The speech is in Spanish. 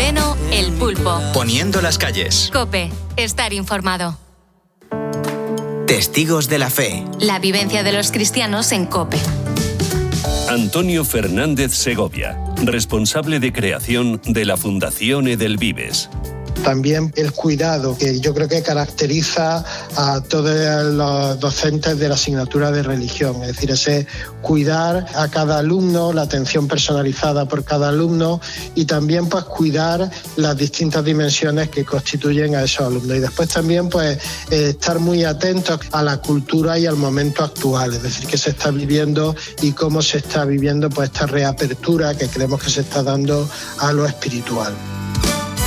Moreno, El Pulpo. Poniendo las calles. COPE. Estar informado. Testigos de la fe. La vivencia de los cristianos en COPE. Antonio Fernández Segovia, responsable de creación de la Fundación Edelvives. También el cuidado, que yo creo que caracteriza a todos los docentes de la asignatura de religión, es decir, ese cuidar a cada alumno, la atención personalizada por cada alumno y también pues cuidar las distintas dimensiones que constituyen a esos alumnos. Y después también pues estar muy atentos a la cultura y al momento actual, es decir, qué se está viviendo y cómo se está viviendo pues esta reapertura que creemos que se está dando a lo espiritual.